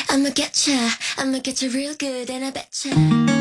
I'ma get you real good and I betcha.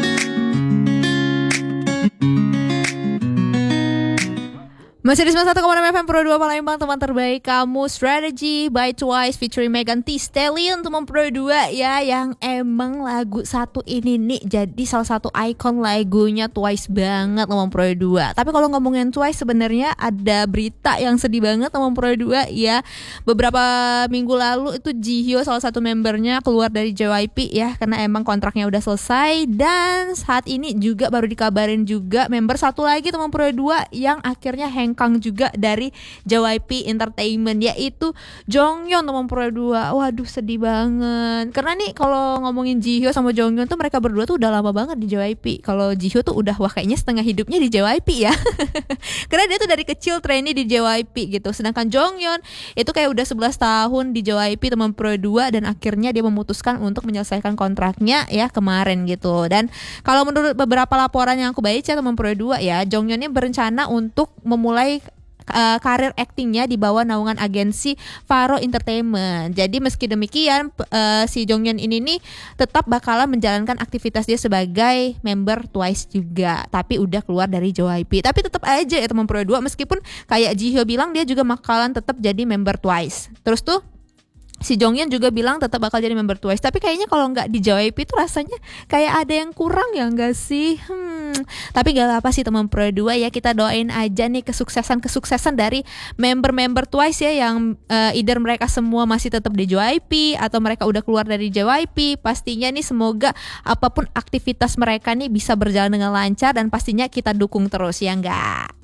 Masih di 91,6 FM Pro 2 Palembang, teman terbaik kamu. Strategy by Twice featuring Megan Thee Stallion, teman Pro 2 ya, yang emang lagu satu ini nih jadi salah satu ikon lagunya Twice banget, teman Pro 2. Tapi kalau ngomongin Twice sebenarnya ada berita yang sedih banget, teman Pro 2 ya. Beberapa minggu lalu itu Jihyo, salah satu membernya, keluar dari JYP ya, karena emang kontraknya udah selesai. Dan saat ini juga baru dikabarin juga member satu lagi, teman Pro 2, yang akhirnya hengkang juga dari JYP Entertainment, yaitu Jonghyun, teman Pro 2. Waduh, sedih banget. Karena nih kalau ngomongin Jihyo sama Jonghyun tuh, mereka berdua tuh udah lama banget di JYP. Kalau Jihyo tuh udah kayaknya setengah hidupnya di JYP ya. Karena dia tuh dari kecil trainee di JYP gitu. Sedangkan Jonghyun itu kayak udah 11 tahun di JYP, teman Pro 2, dan akhirnya dia memutuskan untuk menyelesaikan kontraknya ya kemarin gitu. Dan kalau menurut beberapa laporan yang aku baca, teman Pro 2 ya, Jonghyun ini berencana untuk memulai karir aktingnya di bawah naungan agensi Faro Entertainment. Jadi meski demikian si Jonghyun ini nih tetap bakalan menjalankan aktivitas dia sebagai member Twice juga, tapi udah keluar dari JYP. Tapi tetap aja ya teman Pro 2, meskipun kayak Jihyo bilang dia juga bakalan tetap jadi member Twice. Terus tuh si Jonghyun juga bilang tetap bakal jadi member Twice. Tapi kayaknya kalau nggak di JYP itu rasanya kayak ada yang kurang ya nggak sih? Tapi gak apa sih teman Pro 2 ya, kita doain aja nih kesuksesan dari member-member Twice ya, yang either mereka semua masih tetap di JYP atau mereka udah keluar dari JYP. Pastinya nih semoga apapun aktivitas mereka nih bisa berjalan dengan lancar, dan pastinya kita dukung terus ya enggak?